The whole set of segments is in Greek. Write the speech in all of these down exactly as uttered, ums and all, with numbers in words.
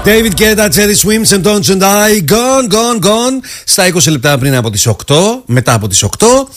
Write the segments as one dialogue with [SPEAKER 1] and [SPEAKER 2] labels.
[SPEAKER 1] David Guetta, Cherry Swims and Don't and I. Gone, gone, gone. Στα είκοσι λεπτά πριν από τις οκτώ. Μετά από τις οκτώ.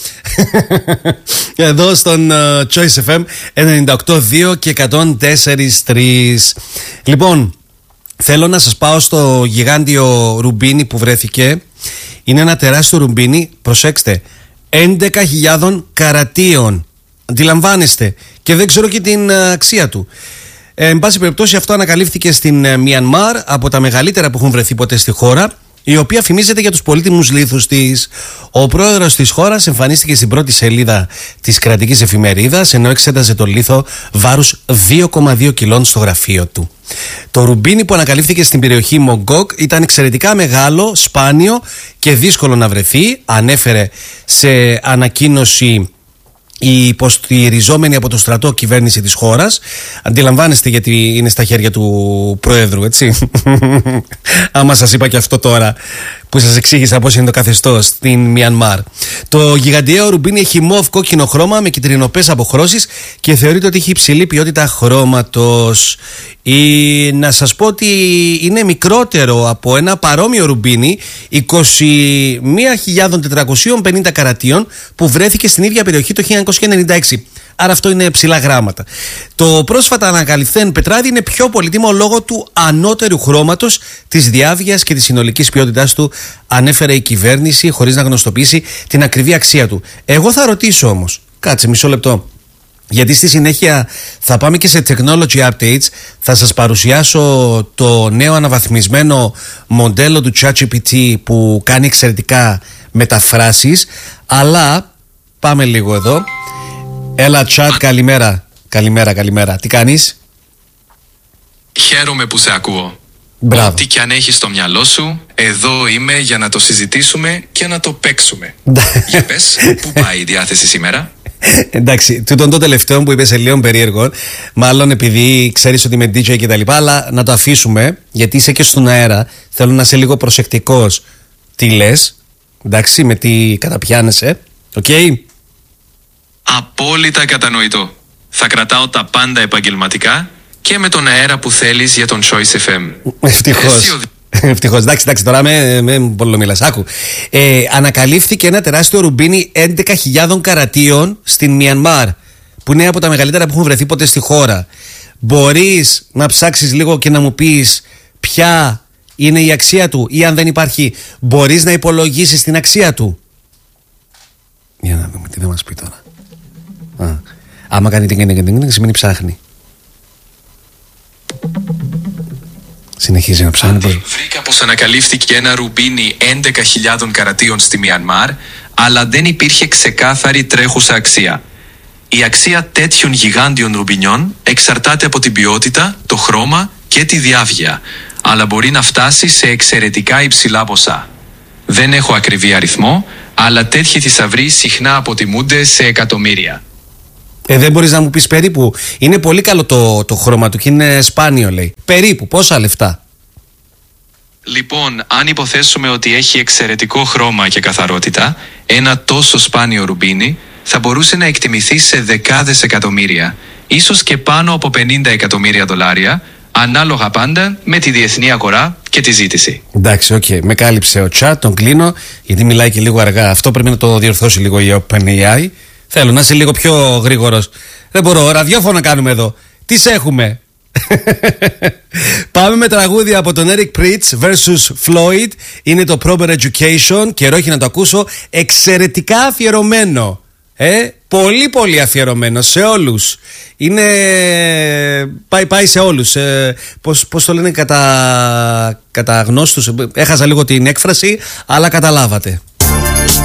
[SPEAKER 1] Εδώ στον uh, Choice εφ εμ ενενήντα οκτώ δύο και εκατόν τέσσερα κόμμα τρία. Λοιπόν, θέλω να σας πάω στο γιγάντιο ρουμπίνι που βρέθηκε. Είναι ένα τεράστιο ρουμπίνι. Προσέξτε, έντεκα χιλιάδες καρατίων. Αντιλαμβάνεστε. Και δεν ξέρω και την uh, αξία του. Ε, εν πάση περιπτώσει, αυτό ανακαλύφθηκε στην ε, Μιανμάρ, από τα μεγαλύτερα που έχουν βρεθεί ποτέ στη χώρα, η οποία φημίζεται για τους πολύτιμους λίθους της. Ο πρόεδρος της χώρας εμφανίστηκε στην πρώτη σελίδα της κρατικής εφημερίδας, ενώ εξέταζε το λίθο βάρους δύο κόμμα δύο κιλών στο γραφείο του. Το ρουμπίνι που ανακαλύφθηκε στην περιοχή Μογκόκ ήταν εξαιρετικά μεγάλο, σπάνιο και δύσκολο να βρεθεί, ανέφερε σε ανακοίνωση η υποστηριζόμενη από το στρατό κυβέρνηση της χώρας. Αντιλαμβάνεστε γιατί είναι στα χέρια του Προέδρου, έτσι. Άμα σας είπα και αυτό τώρα που σας εξήγησα πώς είναι το καθεστώς στην Μιανμάρ. Το γιγαντιαίο ρουμπίνι έχει μοβ κόκκινο χρώμα με κυτρινοπές αποχρώσεις και θεωρείται ότι έχει υψηλή ποιότητα χρώματος. Ή, να σας πω ότι είναι μικρότερο από ένα παρόμοιο ρουμπίνι είκοσι μία χιλιάδες τετρακόσιες πενήντα καρατίων που βρέθηκε στην ίδια περιοχή το χίλια εννιακόσια ενενήντα έξι. Άρα αυτό είναι ψηλά γράμματα. Το πρόσφατα ανακαλυφθέν πετράδι είναι πιο πολύτιμο λόγω του ανώτερου χρώματος, της διάβγειας και της συνολικής ποιότητάς του, ανέφερε η κυβέρνηση χωρίς να γνωστοποιήσει την ακριβή αξία του. Εγώ θα ρωτήσω όμως, κάτσε μισό λεπτό, γιατί στη συνέχεια θα πάμε και σε technology updates. Θα σας παρουσιάσω το νέο αναβαθμισμένο μοντέλο του ChatGPT που κάνει εξαιρετικά μεταφράσεις. Αλλά πάμε λίγο εδώ. Έλα chat, καλημέρα. Καλημέρα, καλημέρα. Τι κάνεις?
[SPEAKER 2] Χαίρομαι που σε ακούω.
[SPEAKER 1] Μπράβο.
[SPEAKER 2] Ό,τι και αν έχεις στο μυαλό σου, εδώ είμαι για να το συζητήσουμε και να το παίξουμε. Για πες, πού πάει η διάθεση σήμερα?
[SPEAKER 1] Εντάξει, τούτον το τελευταίο που είπες σε λίγο περίεργο, μάλλον επειδή ξέρεις ότι είμαι ντι τζέι και τα λοιπά, αλλά να το αφήσουμε, γιατί είσαι και στον αέρα. Θέλω να είσαι λίγο προσεκτικός τι λες, εντάξει, με τι καταπιάνεσαι, οκ? Okay?
[SPEAKER 2] Απόλυτα κατανοητό. Θα κρατάω τα πάντα επαγγελματικά και με τον αέρα που θέλεις για τον Choice εφ εμ.
[SPEAKER 1] Ευτυχώς. Ο... Ευτυχώς. Εντάξει, εντάξει, τώρα με, με πολύ μιλάς. Άκου. Ε, ανακαλύφθηκε ένα τεράστιο ρουμπίνι έντεκα χιλιάδες καρατίων στην Μιανμάρ, που είναι από τα μεγαλύτερα που έχουν βρεθεί ποτέ στη χώρα. Μπορείς να ψάξεις λίγο και να μου πεις ποια είναι η αξία του, ή αν δεν υπάρχει, μπορείς να υπολογίσεις την αξία του? Για να δούμε τι θα μας πει τώρα. Α, άμα κάνει την κίνηση σημαίνει ψάχνει. Συνεχίζει να ψάχνει.
[SPEAKER 2] Βρήκα πως ανακαλύφθηκε ένα ρουμπίνι έντεκα χιλιάδες καρατίων στη Μιανμάρ, αλλά δεν υπήρχε ξεκάθαρη τρέχουσα αξία. Η αξία τέτοιων γιγάντιων ρουμπινιών εξαρτάται από την ποιότητα, το χρώμα και τη διάβγεια, αλλά μπορεί να φτάσει σε εξαιρετικά υψηλά ποσά. Δεν έχω ακριβή αριθμό, αλλά τέτοιοι θησαυροί συχνά αποτιμούνται σε εκατομμύρια.
[SPEAKER 1] Ε, δεν μπορείς να μου πεις περίπου? Είναι πολύ καλό το, το χρώμα του και είναι σπάνιο, λέει. Περίπου, πόσα λεφτά?
[SPEAKER 2] Λοιπόν, αν υποθέσουμε ότι έχει εξαιρετικό χρώμα και καθαρότητα, ένα τόσο σπάνιο ρουμπίνι θα μπορούσε να εκτιμηθεί σε δεκάδες εκατομμύρια, ίσως και πάνω από πενήντα εκατομμύρια δολάρια, ανάλογα πάντα με τη διεθνή αγορά και τη ζήτηση.
[SPEAKER 1] Εντάξει, οκ. Okay. Με κάλυψε ο chat, τον κλείνω, γιατί μιλάει και λίγο αργά. Αυτό πρέπει να το διορθώσει λίγο η OpenAI. Θέλω να είσαι λίγο πιο γρήγορος. Δεν μπορώ, ραδιόφωνο κάνουμε εδώ. Τι σε έχουμε? Πάμε με τραγούδια από τον Eric Pritz versus Floyd. Είναι το Proper Education. Καιρό έχει να το ακούσω. Εξαιρετικά αφιερωμένο. Ε, πολύ πολύ αφιερωμένο σε όλους. Είναι... Πάει, πάει σε όλους. Ε, πώς, πώς το λένε, κατά, κατά γνώστους? Έχασα λίγο την έκφραση, αλλά καταλάβατε.